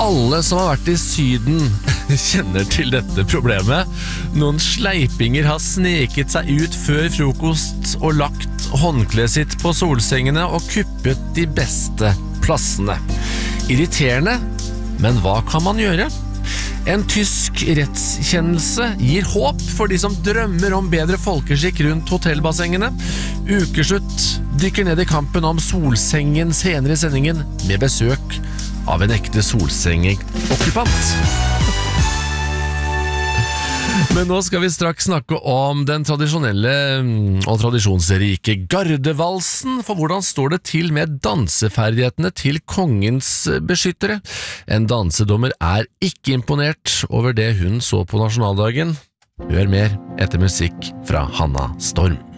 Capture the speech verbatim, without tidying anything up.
Alle som har vært i Syden kjenner til dette problemet. Noen sleipinger har sneket seg ut før frokost og lagt håndkleet sitt på solsengene og kuppet de beste plassene. Irriterende, men hva kan man gjøre? En tysk rettskjennelse gir håp for de som drømmer om bedre folkeskikk rundt hotellbassengene. Ukeslutt dykker ned i kampen om solsengen senere i sendingen med besøk av en ekte solsengeokkupant. Men nå skal vi straks snakke om den tradisjonelle og tradisjonsrike gardevalsen, for hvordan står det til med danseferdighetene til kongens beskyttere? En dansedommer er ikke imponert over det hun så på nasjonaldagen. Hør mer etter musikk fra Hanna Storm.